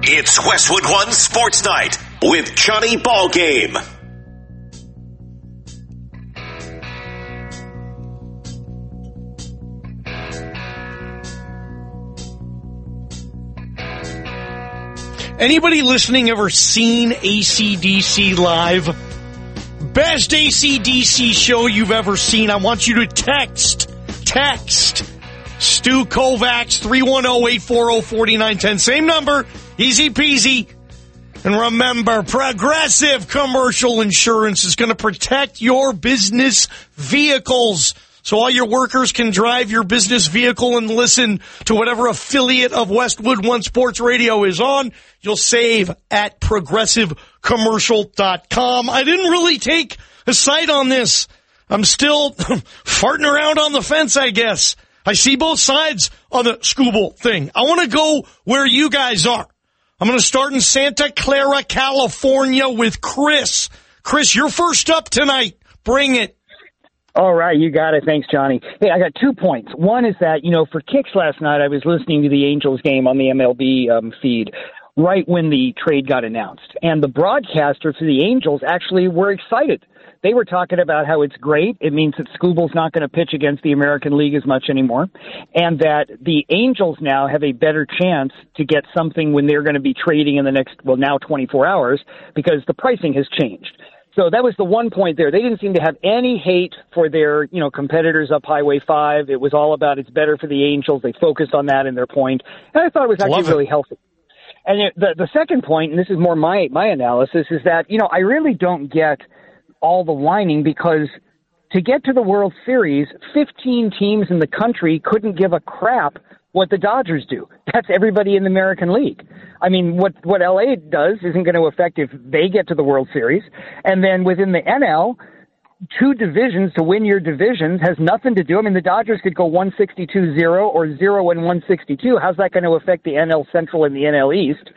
It's Westwood One Sports Night with Johnny Ballgame. Anybody listening ever seen AC/DC live? Best AC/DC show you've ever seen. I want you to text Stu Kovacs, 310-840-4910. Same number, easy peasy. And remember, Progressive Commercial Insurance is going to protect your business vehicles. So all your workers can drive your business vehicle and listen to whatever affiliate of Westwood One Sports Radio is on. You'll save at progressivecommercial.com. I didn't really take a side on this. I'm still farting around on the fence, I guess. I see both sides on the Scooble thing. I want to go where you guys are. I'm going to start in Santa Clara, California with Chris. Chris, you're first up tonight. Bring it. All right, you got it. Thanks, Johnny. Hey, I got 2 points. One is that, for kicks last night, I was listening to the Angels game on the MLB feed right when the trade got announced. And the broadcaster for the Angels actually were excited. They were talking about how it's great. It means that Scooble's not going to pitch against the American League as much anymore, and that the Angels now have a better chance to get something when they're going to be trading in the next, now 24 hours, because the pricing has changed. So that was the one point there. They didn't seem to have any hate for their, competitors up Highway 5. It was all about it's better for the Angels. They focused on that in their point. And I thought it was actually really healthy. And the second point, and this is more my analysis, is that, I really don't get all the whining, because to get to the World Series, 15 teams in the country couldn't give a crap what the Dodgers do. That's everybody in the American League. I mean, what LA does isn't going to affect if they get to the World Series. And then within the NL, 2 divisions to win your divisions has nothing to do. I mean, the Dodgers could go 162-0 or 0-162. How's that going to affect the NL Central and the NL East?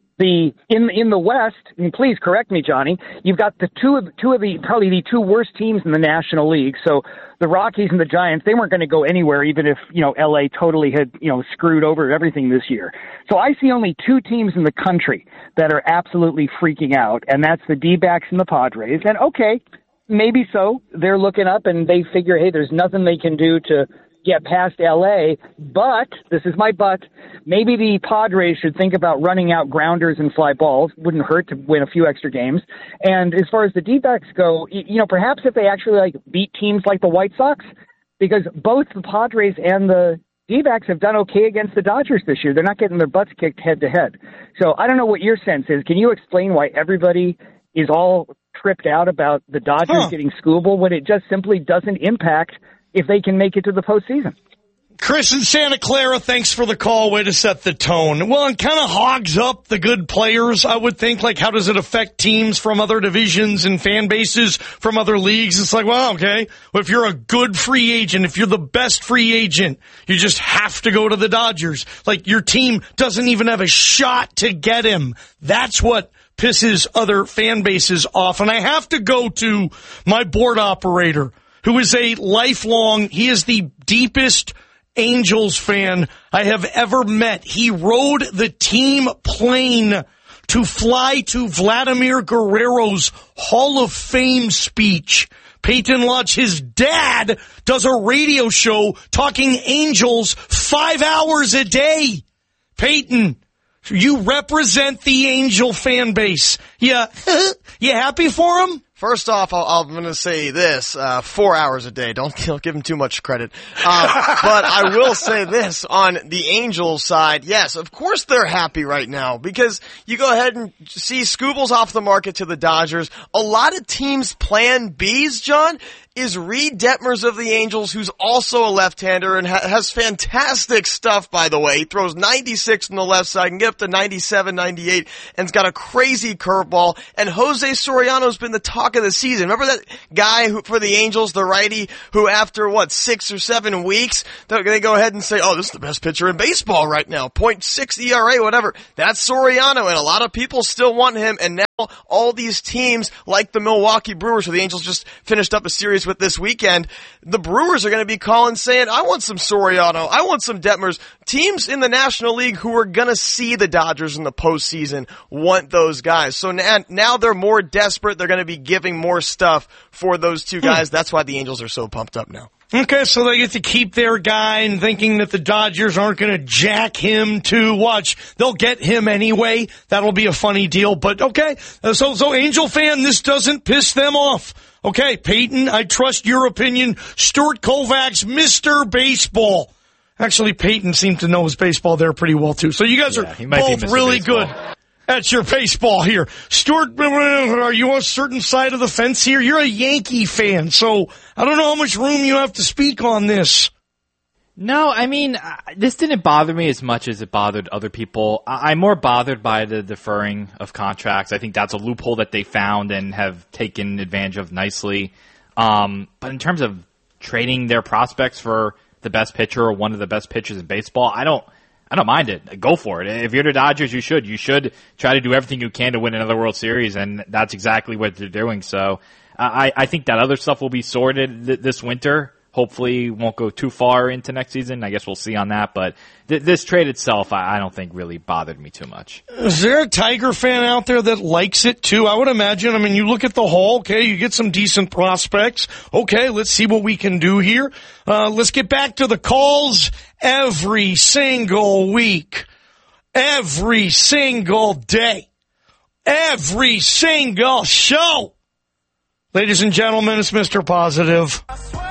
In the West, and please correct me, Johnny, you've got the two of the probably the 2 worst teams in the National League. So the Rockies and the Giants, they weren't going to go anywhere, even if LA totally had screwed over everything this year. So I see only 2 teams in the country that are absolutely freaking out, and that's the D-backs and the Padres. And okay, maybe so. They're looking up and they figure, hey, there's nothing they can do to get past LA, but, this is my but, maybe the Padres should think about running out grounders and fly balls. Wouldn't hurt to win a few extra games. And as far as the D-backs go, perhaps if they actually beat teams like the White Sox, because both the Padres and the D-backs have done okay against the Dodgers this year. They're not getting their butts kicked head to head. So I don't know what your sense is. Can you explain why everybody is all tripped out about the Dodgers getting Scooble when it just simply doesn't impact if they can make it to the postseason? Chris in Santa Clara, thanks for the call. Way to set the tone. Well, it kind of hogs up the good players, I would think. How does it affect teams from other divisions and fan bases from other leagues? It's okay. Well, if you're a good free agent, if you're the best free agent, you just have to go to the Dodgers. Your team doesn't even have a shot to get him. That's what pisses other fan bases off. And I have to go to my board operator, who is he is the deepest Angels fan I have ever met. He rode the team plane to fly to Vladimir Guerrero's Hall of Fame speech. Peyton Lutz, his dad, does a radio show talking Angels 5 hours a day. Peyton, you represent the Angel fan base. You happy for him? First off, I'm going to say this, 4 hours a day. Don't give him too much credit. But I will say this, on the Angels side, yes, of course they're happy right now, because you go ahead and see Scooble's off the market to the Dodgers. A lot of teams' plan Bs, John, is Reed Detmers of the Angels, who's also a left-hander and has fantastic stuff, by the way. He throws 96 on the left side, can get up to 97, 98, and's got a crazy curveball. And Jose Soriano's been the talk of the season. Remember that guy for the Angels, the righty, who after, 6 or 7 weeks, they go ahead and say, oh, this is the best pitcher in baseball right now, .6 ERA, whatever. That's Soriano, and a lot of people still want him, and now all these teams like the Milwaukee Brewers, who the Angels just finished up a series with this weekend, the Brewers are going to be calling saying, I want some Soriano, I want some Detmers. Teams in the National League who are going to see the Dodgers in the postseason want those guys. So now they're more desperate. They're going to be giving more stuff for those two guys. That's why the Angels are so pumped up now. Okay, so they get to keep their guy and thinking that the Dodgers aren't going to jack him to watch. They'll get him anyway. That'll be a funny deal. But okay, so Angel fan, this doesn't piss them off. Okay, Peyton, I trust your opinion. Stuart Kovacs, Mr. Baseball. Actually, Peyton seemed to know his baseball there pretty well, too. So you guys are both really good at your baseball here. Stuart, are you on a certain side of the fence here? You're a Yankee fan, so I don't know how much room you have to speak on this. No, I mean, this didn't bother me as much as it bothered other people. I'm more bothered by the deferring of contracts. I think that's a loophole that they found and have taken advantage of nicely. But in terms of trading their prospects for the best pitcher or one of the best pitchers in baseball, I don't mind it. Go for it. If you're the Dodgers, you should. You should try to do everything you can to win another World Series, and that's exactly what they're doing. So I think that other stuff will be sorted this winter. Hopefully won't go too far into next season. I guess we'll see on that. But this trade itself, I don't think really bothered me too much. Is there a Tiger fan out there that likes it too? I would imagine. I mean, you look at the haul, okay, you get some decent prospects. Okay, let's see what we can do here. Let's get back to the calls every single week, every single day, every single show. Ladies and gentlemen, it's Mr. Positive.